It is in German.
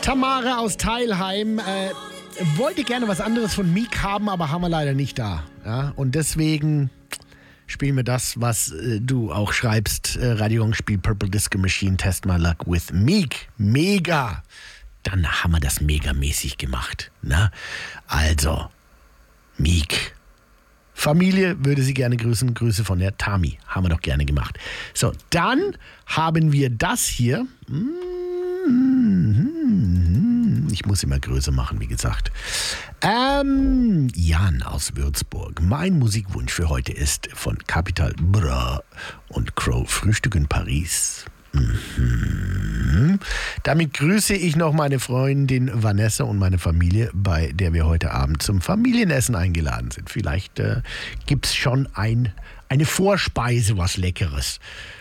Tamara aus Teilheim wollte gerne was anderes von Meek haben, aber haben wir leider nicht da. Ja? Und deswegen spielen wir das, was du auch schreibst. Radio spielt Purple Disco Machine, Test My Luck with Meek. Mega! Dann haben wir das megamäßig gemacht. Ne? Also, Meek. Familie würde sie gerne grüßen. Grüße von der Tami. Haben wir doch gerne gemacht. So, dann haben wir das hier. Ich muss immer größer machen, wie gesagt. Jan aus Würzburg. Mein Musikwunsch für heute ist von Capital Bra und Crow Frühstück in Paris. Damit grüße ich noch meine Freundin Vanessa und meine Familie, bei der wir heute Abend zum Familienessen eingeladen sind. Vielleicht gibt es schon eine Vorspeise, was Leckeres.